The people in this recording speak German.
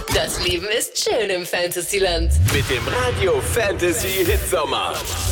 Das Leben ist schön im Fantasyland. Mit dem Radio Fantasy Hitsommer.